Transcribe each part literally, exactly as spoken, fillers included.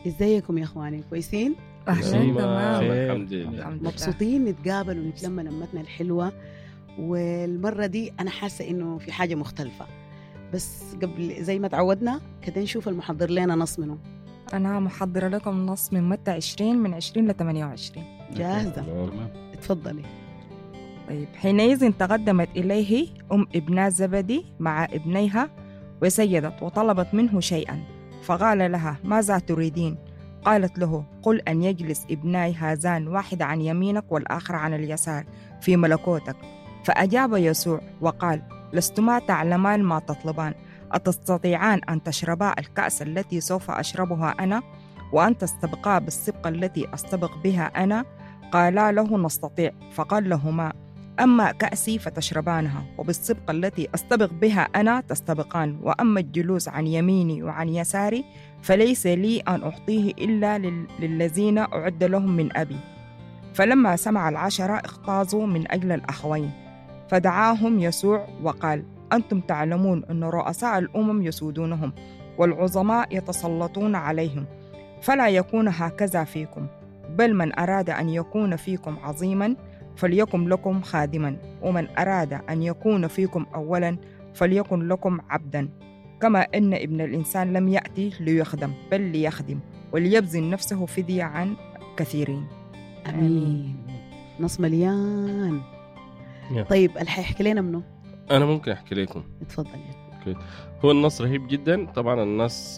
ازيكم يا اخواني؟ كويسين؟ أهلا تمام الحمد لله. مبسوطين نتقابل ونتلم لمتنا الحلوة. والمرة دي أنا حاسة إنه في حاجة مختلفة، بس قبل زي ما تعودنا كده نشوف المحضر لنا نص منه. أنا محضرة لكم نص من متى عشرين من عشرين لثمانية وعشرين. جاهزة؟ اتفضلي. طيب. حينئذ تقدمت إليه أم ابنة زبدي مع ابنيها وسجدت وطلبت منه شيئا، فقال لها: ماذا تريدين؟ قالت له: قل أن يجلس ابناي هذان، واحد عن يمينك والآخر عن اليسار في ملكوتك. فأجاب يسوع وقال: لستما تعلمان ما تطلبان، أتستطيعان أن تشربا الكأس التي سوف أشربها أنا وأن تستبقا بالسبقة التي أستبق بها أنا؟ قالا له: نستطيع. فقال لهما: أما كأسي فتشربانها، وبالسبقة التي أستبق بها أنا تستبقان، وأما الجلوس عن يميني وعن يساري فليس لي أن أعطيه إلا للذين أعد لهم من أبي. فلما سمع العشرة اختازوا من أجل الأخوين، فدعاهم يسوع وقال: أنتم تعلمون أن رؤساء الأمم يسودونهم والعظماء يتسلطون عليهم، فلا يكون هكذا فيكم، بل من أراد أن يكون فيكم عظيما فليكن لكم خادما، ومن أراد أن يكون فيكم أولا فليكن لكم عبدا، كما أن ابن الإنسان لم يأتي ليخدم بل ليخدم وليبذل نفسه فدية عن كثيرين. أمين. نص مليان. طيب اللي حيحكي لنا منه؟ أنا ممكن أحكي لكم. اتفضل. يعني. هو النص رهيب جدا. طبعا النص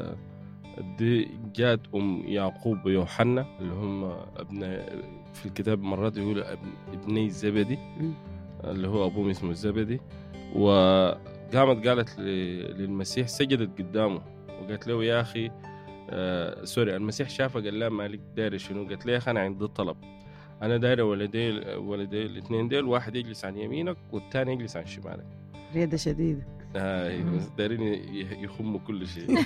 دي جات أم يعقوب ويوحنا اللي هم ابن في الكتاب مرات يقول ابني زبدي اللي هو أبوهم اسمه زبدي. وقامت قالت للمسيح، سجدت قدامه وقالت له: يا أخي آه سوري المسيح شافه قال له: مالك داير شنو؟ قالت له: يا أخي أنا عندي طلب، أنا داير ولدي ولدي الاثنين ديل، واحد يجلس عن يمينك والثاني يجلس عن شمالك. ريادة شديدة. آه دايرين يخموا كل شيء.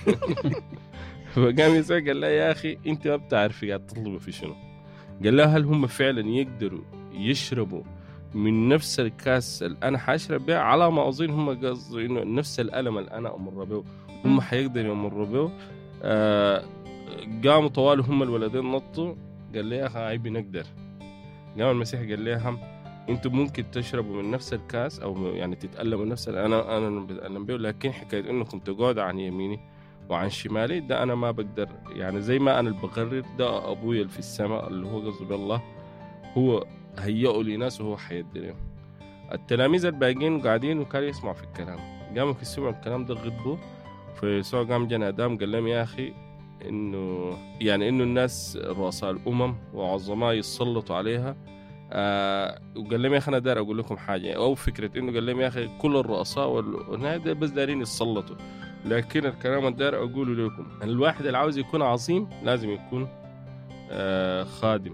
فقام يسوع قال له: يا أخي أنت ما بتعرفي قاعد تطلبوا في شنو. قال له: هل هم فعلا يقدروا يشربوا من نفس الكاس اللي أنا حاشرب بها؟ على ما أظن هم قصدوا إنه نفس الألم اللي أنا أمر به هم حيقدروا يمروا به. آه قاموا طوال هم الولدين نطوا. قال لي: يا أخي عيبي نقدر. قام المسيح قال لهم: أنتم ممكن تشربوا من نفس الكاس أو يعني تتألموا نفس أنا أنا بتألم به، لكن حكاية إنكم تقعدوا عن يميني وعن شمالي ده أنا ما بقدر. يعني زي ما أنا اللي بقرر، ده أبوي اللي في السماء اللي هو قصده بالله هو هيئوا لي ناس وهو حيدريهم. التلاميذ الباقين قاعدين وكانوا يسمعوا في الكلام، قاموا يسمعوا الكلام ده غضبوا. فيسوع قام جاء ناداهم قال لهم: يا أخي إنه يعني إنه الناس رؤساء الأمم وعظماء يسلطوا عليها. آه وقال لهم: يا أخي أنا دار أقول لكم حاجة، أو فكرة إنه قال لهم: يا أخي كل الرؤساء والنادي بس دارين يسلطوا، لكن الكلام الدار أقوله لكم الواحد اللي عاوز يكون عظيم لازم يكون آه خادم،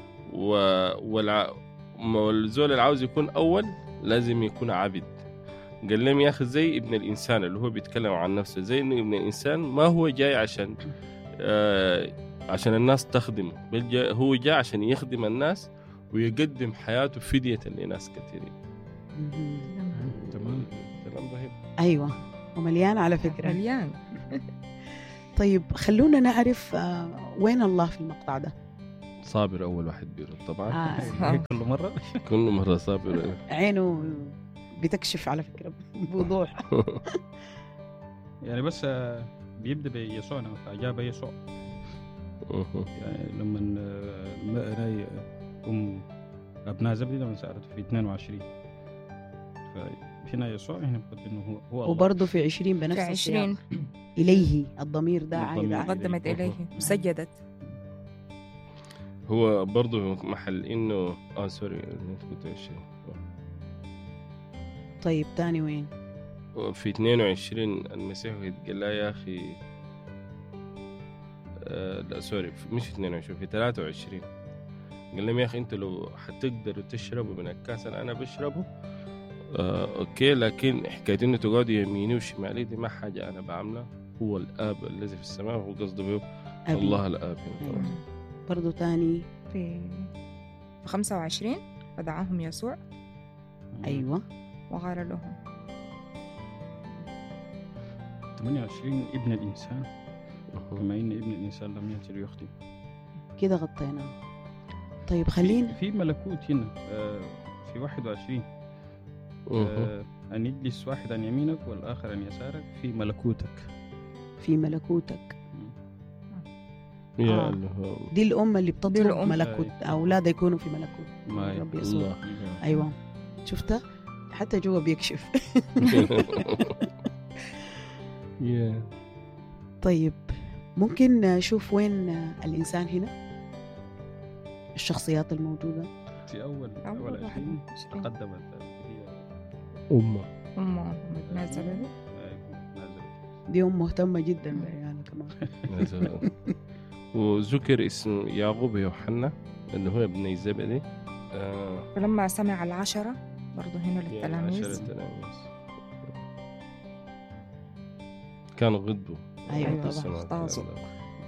والزول اللي عاوز يكون أول لازم يكون عبد. قال لهم: يا أخي زي ابن الإنسان اللي هو بيتكلم عن نفسه، زي إنه ابن الإنسان ما هو جاي عشان آه عشان الناس تخدمه، بل جاي هو جاي عشان يخدم الناس ويقدم حياته فدية لناس كثيرين. تمام تمام رهيب. أيوة ومليان على فكرة. مليان. طيب خلونا نعرف آه وين الله في المقطع ده. صابر أول واحد بيرد طبعا. آه. كل مرة كل مرة صابر عينه بتكشف على فكرة بوضوح. يعني بس بيبدأ بيسوعنا فأجاب يسوع. يعني لما أنا أم أبناء زبدي لما سألت في اثنين وعشرين، فهنا يسوع هنا بقول إنه هو هو الله. وبرضه في عشرين بنفس في عشرين إليه الضمير ده عايد. قدمت إليه وسجدت. هو برضه محل إنه آه سوري كنت شيء. طيب تاني وين؟ في اثنين وعشرين المسيح قال لا يا أخي آه لا سوري مش اثنين وعشرين، في ثلاثة وعشرين قال لهم: يا أخي أنت لو حتقدروا تشربوا من الكاس اللي أنا بشربه آه أوكي، لكن حكاية إنه تقعدوا يميني وشمالي دي ما حاجة أنا بعملها، هو الآب الذي في السماء، هو قصده به الله الآب. أيوة. برضو تاني في خمسة وعشرين فدعاهم يسوع أيوة وقال لهم ثمانية وعشرين ابن الإنسان كما إن ابن الإنسان لم يأتي ليخطئ. كده غطينا. طيب خلينا في ملكوت هنا في واحد وعشرين أن يجلس واحد عن يمينك والآخر عن يسارك في ملكوتك. في ملكوتك يا آه. الله. دي الأمة اللي بتطلب الأم. ملكوت أولادها يكونوا في ملكوت ما رب يسوع. الله. أيوة شفتها حتى جوا بيكشف. يا طيب ممكن نشوف وين الإنسان هنا الشخصيات الموجودة. في أول أول أول واحد عشرين وعشرين. تقدمت هي أمة. أم ابن زبدي. دي أم مهتمة جدا بعيالها كمان. وذكر اسم يعقوب يوحنا اللي هو ابن زبدي. آه فلما سمع العشرة برضو هنا يعني للتلاميذ. عشرة تلاميذ كانوا غضبوا. أيوة أيوة طبعا. السماء اغتاظوا. والأرض.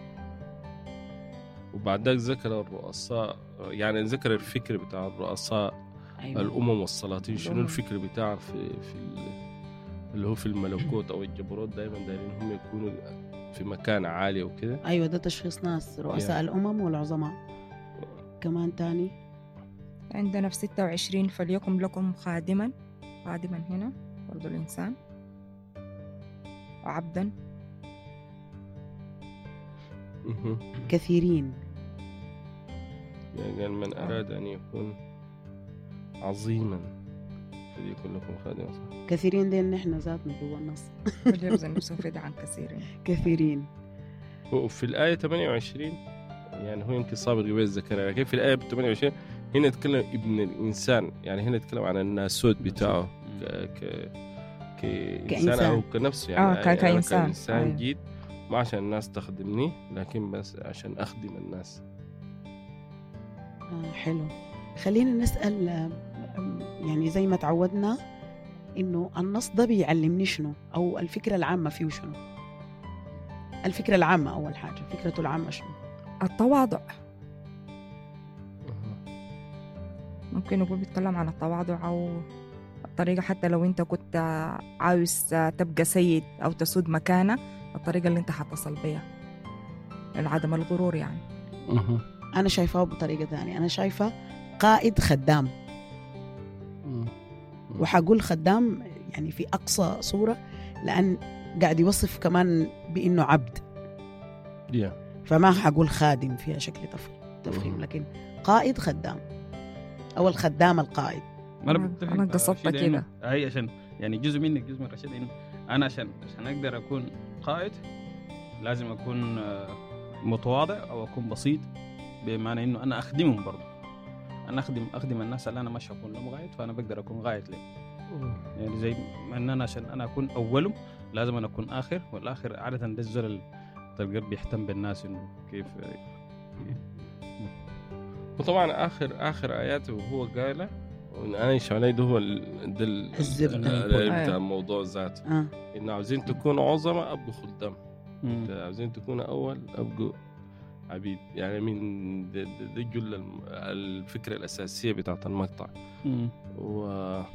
وبعد ذلك ذكر الرؤساء، يعني ذكر الفكر بتاع الرؤساء أيوة. الأمم والسلاطين. شنو الأمم. الفكر بتاعهم في في ال- اللي هو في الملكوت أو الجبروت؟ دائما دايرين هم يكونوا في مكان عالي وكده. أيوة ده تشخيص ناس رؤساء Yeah. الأمم والعظماء. كمان تاني عندنا في ستة وعشرين فليكن لكم خادما. خادما هنا برضو الإنسان. وعبدا. مهم. كثيرين. يعني قال من أراد أن يكون عظيما فليكن لكم خادما. صح. كثيرين دي نحن ذاتنا جوا النص. فليبذل نفسه فداء عن كثيرين. كثيرين. وفي الآية ثمانية وعشرين يعني هو يمكن صابر قبل ذكرها، لكن في الآية ثمانية وعشرين هنا يتكلم ابن الإنسان، يعني هنا يتكلم عن الناسوت بتاعه ك... ك... كإنسان كإنسان. أو كنفس. يعني آه، ك- أنا كإنسان. كإنسان أيوة. جيت ما عشان الناس تخدمني لكن بس عشان أخدم الناس. آه حلو. خلينا نسأل آه، يعني زي ما تعودنا إنه النص ده بيعلمني شنو أو الفكرة العامة فيه شنو. الفكرة العامة أول حاجة فكرته العامة شنو؟ التواضع. ممكن نقول بيتكلم عن التواضع أو الطريقة، حتى لو أنت كنت عاوز تبقى سيد أو تسود مكانة، الطريقة اللي أنت حتصل بيها عدم الغرور يعني. أنا شايفاه بطريقة ثانية. أنا شايفة قائد خدام، وحقول خدام يعني في أقصى صورة، لأن قاعد يوصف كمان بإنه عبد، yeah. فما حقول خادم فيها شكل تفخيم، مم. لكن قائد خدام أو الخدام القائد. ما أنا- أنا بتفق أنا مع قصدت رشيد إنه- كده. هاي عشان يعني جزء منك جزء من رشيد إنه أنا عشان عشان أقدر أكون قائد لازم أكون آه، متواضع أو أكون بسيط، بمعنى إنه أنا أخدمهم برضه. أنا أخدم أخدم الناس اللي أنا مش هكون لهم غاية، فأنا بقدر أكون غاية لهم. يعني زي ما إن أنا عشان أنا أكون أولهم لازم أنا أكون آخر، والآخر عادة ده الزول اللي تلقى بيهتم بالناس إنه كيف. وطبعا آخر آخر آياته وهو قال أنا إيش علي ده هو ال- ده ال- الزبدة. ال- ال- بتاع أيوة. الموضوع ذات، آه. إن عاوزين تكونوا عظماء أبقوا خدام، مم. عاوزين تكونوا أول أبقوا عبيد. يعني من ده, ده, ده جل الم- الفكرة الأساسية بتاعت المقطع. مم. و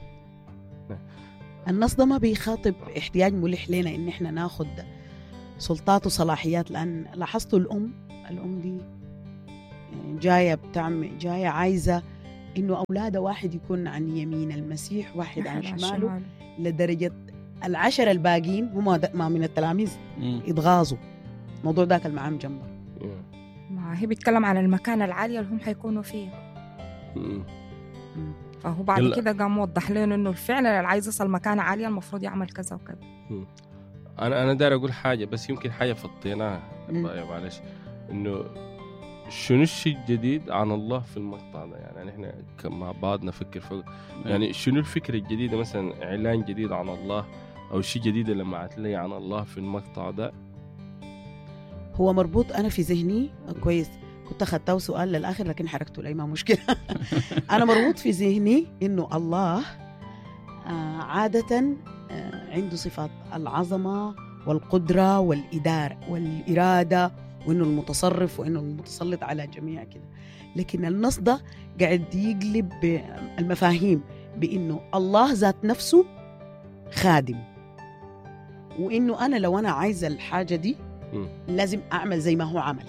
النص ده ما بيخاطب احتياج ملح لنا إن إحنا ناخد سلطات وصلاحيات، لأن لاحظتوا الأم الأم دي يعني جاية بتعمل جاية عايزة إنه أولادها واحد يكون عن يمين المسيح واحد عن على شماله، الشمال. لدرجة العشرة الباقين هم ما من التلاميذ مم. يتغاظوا موضوع ذاك المعام جنبه. ما هي بيتكلم عن المكانة العالية اللي هم حيكونوا فيها، م- فهو بعد يلا. كده قام موضح لنا إنه فعلا اللي عايز يصل مكانة عالية المفروض يعمل كذا وكذا. أنا أنا داير أقول حاجة بس يمكن حاجة فطيناها مم. يا معلش، إنه شنو الشيء الجديد عن الله في المقطع ده. يعني إحنا مع بعض نفكر فوق، يعني شنو الفكرة الجديدة، مثلا إعلان جديد عن الله أو شيء جديد اللي لمعت لي عن الله في المقطع ده. هو مربوط أنا في ذهني كويس، كنت أخذته سؤال للآخر لكن حركته لي ما مشكلة. أنا مربوط في ذهني إنه الله آه عادة آه عنده صفات العظمة والقدرة والإدارة والإرادة، وإنه المتصرف وإنه المتسلط على جميع كده. لكن النص ده قاعد يقلب المفاهيم بإنه الله ذات نفسه خادم، وإنه أنا لو أنا عايزة الحاجة دي مم. لازم اعمل زي ما هو عمل.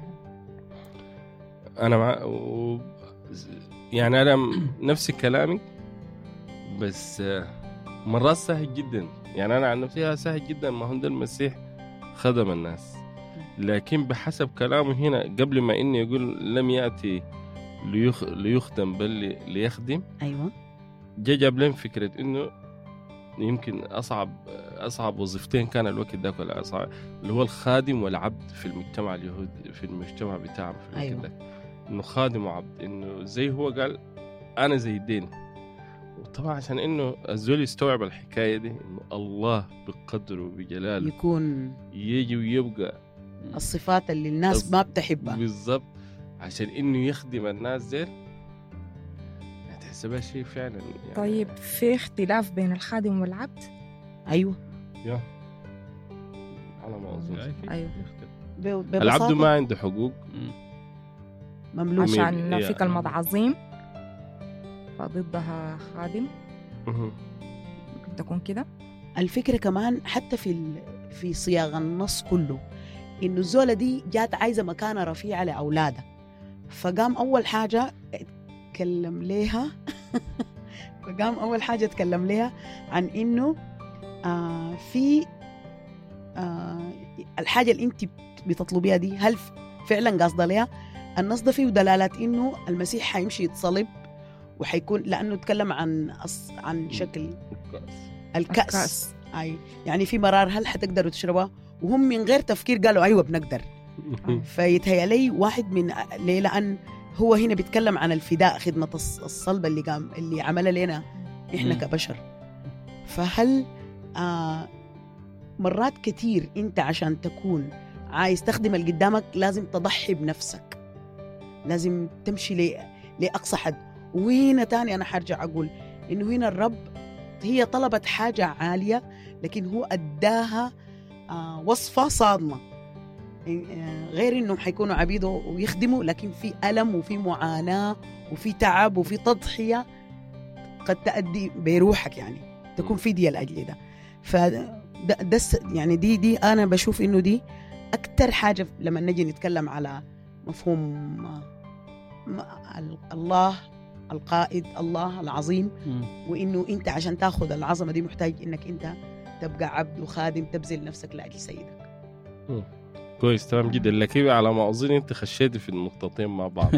انا مع و... يعني انا م- نفس كلامي، بس آه، مرات سهل جدا. يعني انا عن نفسي سهل جدا، ما هو ده المسيح خدم الناس، لكن بحسب كلامه هنا قبل ما اني يقول لم ياتي ليخ... ليخدم بل لي- ليخدم، ايوه جا جاب لهم فكره انه يمكن اصعب اصعب وظيفتين كان الوقت ده، ولا اصعب اللي هو الخادم والعبد في المجتمع اليهودي، في المجتمع بتاعنا في الوقت أيوة. ده، انه خادم وعبد، انه زي هو قال انا زي الدين. وطبعا عشان انه الزول يستوعب الحكايه دي، انه الله بقدره وبجلاله يكون يجي ويبقى الصفات اللي الناس أص- ما بتحبها. بالضبط، عشان انه يخدم الناس دي، تحسبها شيء فعلا يعني. طيب في اختلاف بين الخادم والعبد؟ ايوه يا على ما اظن يعني في- أيوة. في اختلاف. ب- ببساطة العبد ما عنده حقوق، مم. مملوك. عشان إيه. في كلمة عظيم فضدها خادم، مهم. ممكن تكون كده. الفكرة كمان حتى في ال... في صياغ النص كله، إنه الزولة دي جات عايزة مكانة رفيعة لأولادها، فقام أول حاجة اتكلم ليها فقام أول حاجة اتكلم ليها عن إنه آه في آه الحاجة اللي أنت بتطلبيها دي هل فعلا قاصدة ليها؟ النص ده فيه دلالات إنه المسيح حيمشي يتصلب وحيكون، لأنه اتكلم عن أص... عن شكل الكأس, الكأس. أي يعني في مرار هل حتقدروا تشربها؟ وهم من غير تفكير قالوا أيوة بنقدر. فيتهيأ لي واحد من ليه، لأن هو هنا بيتكلم عن الفداء، خدمة الص- الصلب اللي قام اللي عملها لنا إحنا مم. كبشر. فهل آه مرات كتير أنت عشان تكون عايز تخدم اللي قدامك لازم تضحي بنفسك، لازم تمشي ل- لأقصى حد. وهنا تاني أنا حرجع أقول إنه هنا الرب هي طلبت حاجة عالية لكن هو أداها آه وصفة صادمة، آه غير إنهم حيكونوا عبيده ويخدموا، لكن في ألم وفي معاناة وفي تعب وفي تضحية قد تأدي بروحك، يعني تكون فدية لأجل ده. فده ده يعني دي دي أنا بشوف إنه دي أكتر حاجة لما نجي نتكلم على مفهوم آه الله القائد، الله العظيم، مم. وإنه أنت عشان تاخذ العظمة دي محتاج إنك أنت تبقى عبد وخادم، تبذل نفسك لأجل سيدك. كويس تمام جدا. لكن على ما اظن انت خشيتي في النقطتين مع بعض.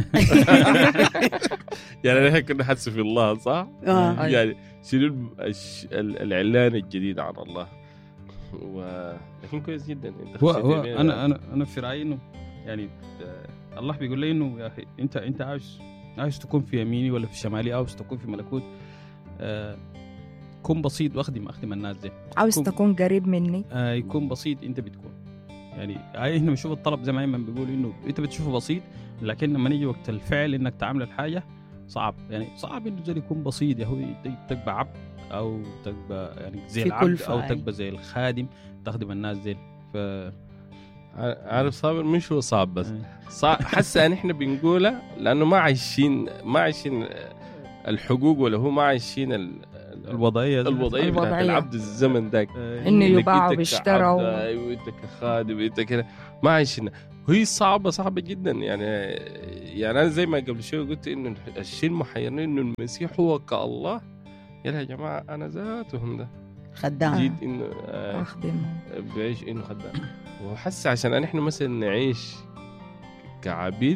يعني احنا كنا حدث في الله صح؟ آه. يعني شنو الش- ال- الاعلان الجديد عن الله، و... لكن كويس جدا انت هو خشيتي هو بين- انا انا انا في رايي انه يعني آه، الله بيقول لي انه يا اخي انت انت عايز عايز تكون في يميني ولا في شمالي، عاوز تكون في ملكوت، آه كن بسيط واخدم اخدم الناس دي. عاوز كم- تكون قريب مني. آه يكون بسيط انت بتكون، يعني هاي احنا بنشوف الطلب زي ما ايمن بيقول انه انت بتشوفه بسيط، لكن لما نيجي وقت الفعل انك تعمل الحاجه صعب. يعني صعب انه زي يكون بسيط، يا هو تبقى عبد او تبقى يعني زي في العبد كلفة، او أي. تبقى زي الخادم تخدم الناس دي. ف عارف صابر مش هو صعب، بس صعب حاسه ان احنا بنقولها لانه ما عايشين ما عايشين الحقوق، ولا هو ما عايشين ال... الوضعيه الوضعيه بتاعت الوضعية. العبد الزمن ذاك، آه، إنه إنك يباع أنت ويشترى كعبد، و- ايوه انت كخادم انت كده ما عايشين. وهي صعبه صعبه جدا. يعني يعني انا زي ما قبل شوي قلت انه الشيء المحيرني انه المسيح هو كالله. يا جماعه انا ذاتهم ده خدام. جيت انه آه أخدم. بعيش انه خدام. وحس عشان احنا مثلا نعيش كعبيد،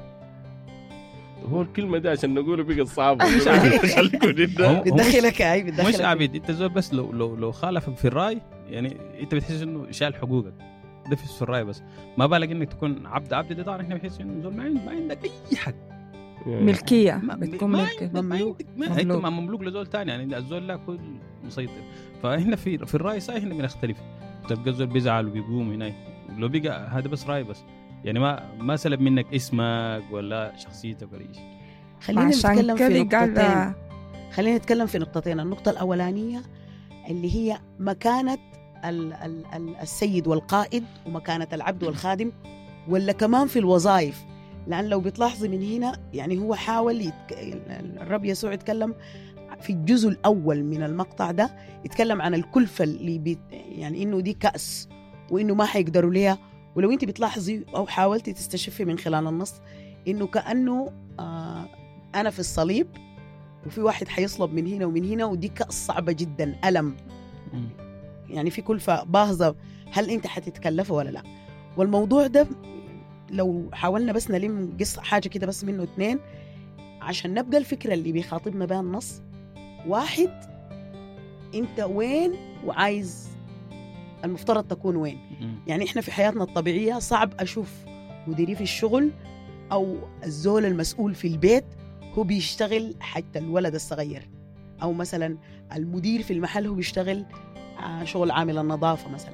هو الكلمه دي عشان نقوله بقى صعبه. مش عبيد. خليكم نبدا. هو- بتدخلك أي مش بتدخلك عبيد، انت زول بس لو لو لو خالفك في الراي يعني انت بتحس انه شال حقوقك ده في الراي، بس ما بالك انك تكون عبد. عبد ده طبعا احنا بنحس انه زول ما عندك ما عندك اي حق، ملكية ما بتكون ما ملكية. عندك- ما مملوك. عندك ما انت مملوك. ما مملوك لزول تاني، يعني الزول لا كل مسيطر. فاحنا في في الراي صحيح احنا بنختلف، تلقى الزول بيزعل وبيقوم هنا لو بقى هذا بس راي بس، يعني ما ما سلب منك اسمك ولا شخصيتك ولا شيء. خلينا عشان نتكلم في كده قال نقطتين. خلينا نتكلم في نقطتين. النقطة الأولانية اللي هي مكانة ال- ال- ال- السيد والقائد، ومكانة العبد والخادم، ولا كمان في الوظائف. لأن لو بتلاحظي من هنا يعني هو حاول يتك... الرب يسوع يتكلم في الجزء الأول من المقطع ده، يتكلم عن الكلفة اللي بيت... يعني إنه دي كأس وإنه ما حيقدروا ليها. ولو أنت بتلاحظي أو حاولتي تستشفي من خلال النص إنه كأنه آه أنا في الصليب وفي واحد حيصلب من هنا ومن هنا، ودي كأس صعبة جدا، ألم يعني في كلفة باهظة، هل أنت حتتكلفه ولا لا؟ والموضوع ده لو حاولنا بس نلم قصة حاجة كده بس منه اتنين عشان نبقى الفكرة اللي بيخاطبنا بها النص. واحد، أنت وين وعايز المفترض تكون وين؟ يعني إحنا في حياتنا الطبيعية صعب أشوف مديري في الشغل أو الزول المسؤول في البيت هو بيشتغل حتى الولد الصغير، أو مثلا المدير في المحل هو بيشتغل شغل عامل النظافة مثلا.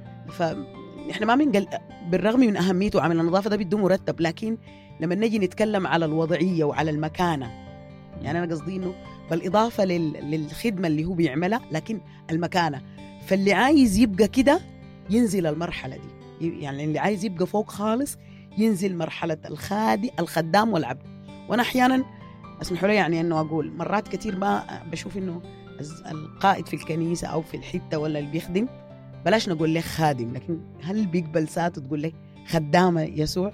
فإحنا ما بنقل بالرغم من أهميته عامل النظافة ده بده مرتب، لكن لما نجي نتكلم على الوضعية وعلى المكانة، يعني أنا قصدي إنه بالإضافة لل... للخدمة اللي هو بيعملها، لكن المكانة. فاللي عايز يبقى كده ينزل المرحلة دي، يعني اللي عايز يبقى فوق خالص ينزل مرحلة الخادي الخدام والعبد. وأنا أحيانا اسمحوا لي يعني أنه أقول مرات كتير ما بشوف إنه القائد في الكنيسة أو في الحتة ولا اللي بيخدم بلاش نقول لك خادم، لكن هل بيقبل ساعته تقول لك خدامة يسوع؟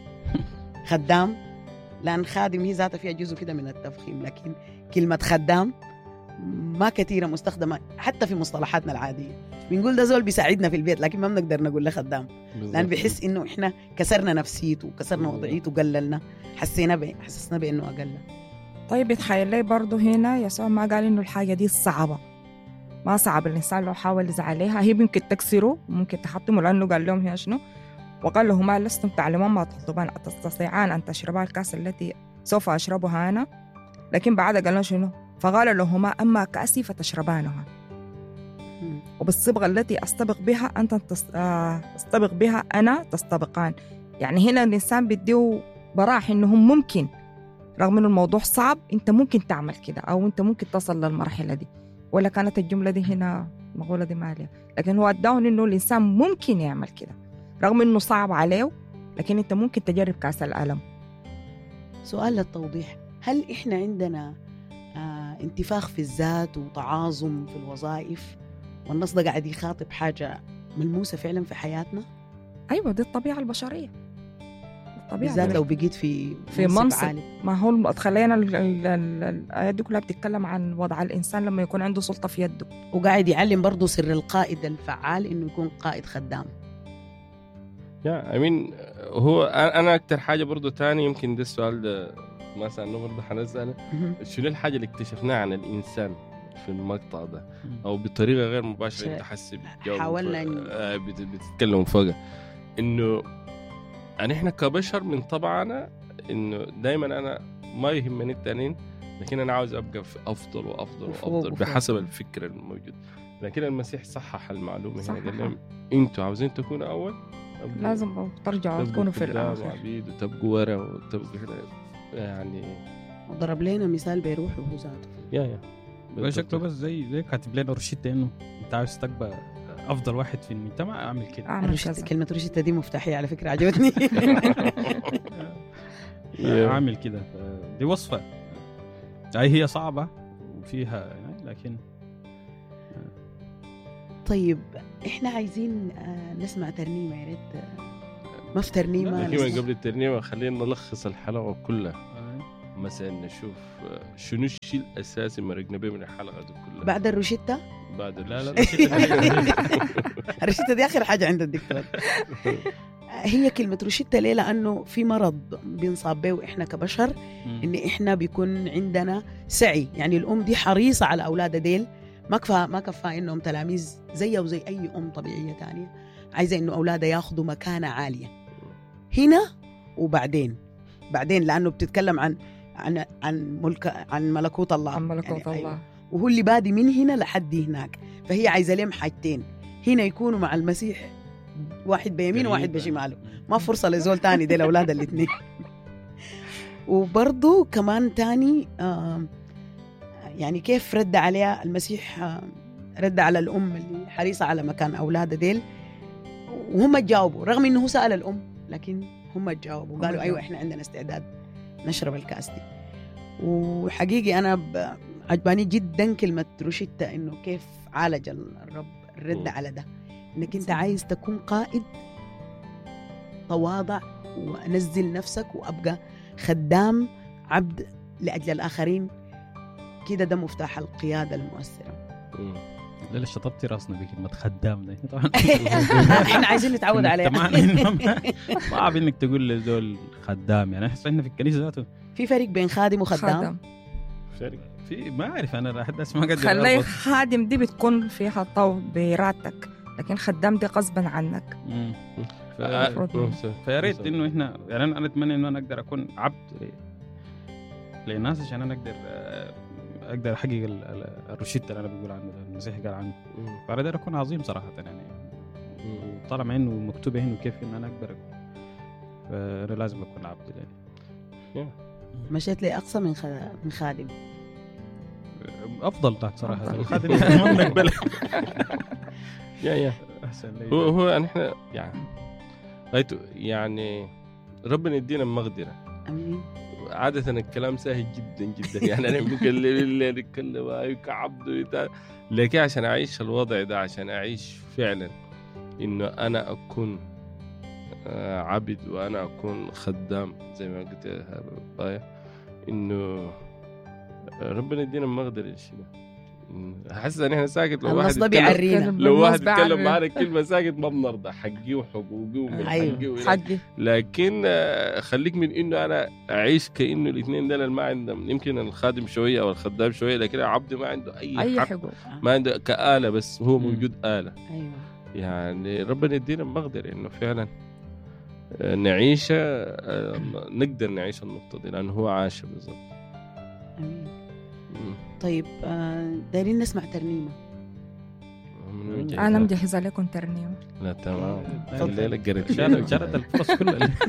خدام، لأن خادم هي ذاتها فيها جزء كده من التفخيم، لكن كلمة خدام ما كثيرة مستخدمة حتى في مصطلحاتنا العادية. بنقول ده زول بيساعدنا في البيت، لكن ما بنقدر نقول له خدام، لأن بيحس إنه إحنا كسرنا نفسيته وكسرنا وضعيته وقللنا، حسينا به حسسنا بإنه أقل. طيب يتخيل لي برضو هنا يسوع ما قال إنه الحاجة دي صعبة، ما صعب الإنسان لو حاول يزعل عليها، هي ممكن تكسره وممكن تحطمه، لأنه قال لهم هي شنو؟ وقال لهما لستم تعلمون ما تطلبان، أتستطيعان أن تشربا الكأس التي سوف أشربها أنا؟ لكن بعد قال لهم شنو؟ فقال لهما أما كأسي فتشربانها وبالصبغة التي أستبق بها أنت تستبق بها أنا تستبقان. يعني هنا الإنسان بديه براح إنهم ممكن رغم إنه الموضوع صعب أنت ممكن تعمل كده، أو أنت ممكن تصل للمرحلة دي. ولا كانت الجملة دي هنا مقولة دي مالية، لكن هو أداون إنه الإنسان ممكن يعمل كده رغم إنه صعب عليه، لكن أنت ممكن تجرب كأس الألم. سؤال للتوضيح، هل إحنا عندنا آه انتفاخ في الذات وتعاظم في الوظائف والنص ده قاعد يخاطب حاجة ملموسة فعلا في حياتنا؟ أيوة، دي الطبيعة البشرية، بالذات لو بقيت في في منصب. ما هو خلينا الآيات دي كلها بتتكلم عن وضع الإنسان لما يكون عنده سلطة في يده، وقاعد يعلم برضو سر القائد الفعال إنه يكون قائد خدام. يا أمين، هو أنا أكتر حاجة برضو تاني يمكن ده السؤال ده مثلا إنه برضو حنسأله، شنو الحاجة اللي اكتشفناها عن الإنسان في المقطع ده، أو بطريقة غير مباشرة أنت حسي حاولنا آه بتتكلم فوقها، إنه يعني إحنا كبشر من طبعنا إنه دايما أنا ما يهمني التانين، لكن أنا عاوز أبقى في أفضل وأفضل وأفضل بحسب الفكر الموجود. لكن المسيح صحح المعلومة هنا، قال لهم أنتوا عاوزين تكونوا أول لازم ترجعوا تكونوا في الآخر، عبيد وتبقوا ورا وتبقوا هنا يعني. وضرب لنا مثال بيروح وهو ذاته يا يا بشكله بس زي زي كاتب لنا روشتة إنه أنت عاوز تبقى أفضل واحد في المجتمع، أعمل كده. أعمل كلمة روشتة دي مفتاحية على فكرة، عجبتني. أعمل كده، دي وصفة أي هي صعبة وفيها يعني، لكن طيب إحنا عايزين نسمع ترنيمة، يا ريت ما في ترنيمة لكن قبل الترنيمة خلينا نلخص الحلقة كلها، مثلا نشوف شنو الشيء الأساسي مرقنا به من الحلقة دي كلها بعد الروشتة. بعد لا لا الروشتة دي آخر حاجة عند الدكتور. هي كلمة روشتة ليه؟ لأنه في مرض بنصاب به إحنا كبشر، إن إحنا بيكون عندنا سعي، يعني الأم دي حريصة على أولادها ديل، ما كفى ما كفى إنهم تلاميذ زيه وزي أي أم طبيعية تانية، عايزة إنه أولادها ياخدوا مكانة عالية هنا وبعدين بعدين، لأنه بتتكلم عن عن عن ملك عن ملكوت الله، عن ملكوت يعني الله أيوة. وهو اللي بادي من هنا لحد هناك، فهي عايزة لهم حاجتين، هنا يكونوا مع المسيح واحد بيمين وواحد بشماله، ما فرصة لزول تاني دي الأولاد الاثنين. وبرضو كمان تاني آه يعني كيف رد عليها المسيح، آه رد على الأم اللي حريصة على مكان أولادها ديل، وهم تجاوبوا رغم إنه سأل الأم، لكن هم تجاوبوا وقالوا أيوة إحنا عندنا استعداد نشرب الكاس دي. وحقيقي أنا عجباني جدا كلمة روشتة، إنه كيف عالج الرب الرد على ده، انك انت عايز تكون قائد تواضع وانزل نفسك وابقى خدام عبد لاجل الاخرين كده. ده مفتاح القياده المؤثره. لا لا شطبتي راسنا بكلمة خدام ده طبعا. احنا عايزين نتعود عليها. ما عارف انك تقول لزول خدام، يعني احس احنا في الكنيسه ذاته في فرق بين خادم وخدام. فرق في ما اعرف انا احد اسمع قد خلي خادم دي بتكون فيها طو براتك، لكن خدام دي غصبا عنك. ف... فيا ريت انه احنا يعني انا اتمنى انه انا اقدر اكون عبد للناس عشان انا اقدر اقدر احقق الرشيد اللي انا بقول عنه المسيح قال عنه. فاقدر اكون عظيم صراحه يعني، وطالما انه مكتوب هنا كيف ان انا اقدر، فانا لازم اكون عبد يعني. مشيت لي اقصى من من خادم افضل تاك صراحه. الخادم ما بنقبله. يا يا احسن لي. هو هو احنا يعني غايته يعني ربنا يدينا المقدره. امين. عادة الكلام سهل جدا جدا يعني أنا بكلم اللي نتكلم أيوة كعبد ويتعب، لكن عشان أعيش الوضع ده، عشان أعيش فعلا إنه أنا أكون عبد وأنا أكون خدام زي ما قلت يا باية، إنه ربنا يدينا المقدرة الشيء ده. حاسس ان احنا ساكت لو واحد يتكلم لو واحد يتكلم معنا كلمه ساكت ما بنرضى، حقي وحقوقي ومن أيوه. حقي حقي. لكن خليك من انه انا اعيش كانه الاثنين دول ما عندهم، يمكن الخادم شويه او الخدام شويه، لكن العبد ما عنده اي, أي حق حقوق. ما عنده كآلة، بس هو موجود آلة. ايوه يعني ربنا يدينا المقدره انه فعلا نعيش، نقدر نعيش النقطه دي لانه هو عاش بالضبط. امين. طيب دايرين نسمع ترنيمة. أنا مجهزة لكم ترنيمة. لا تمام. الليلة قريت شارت الفرص كلها.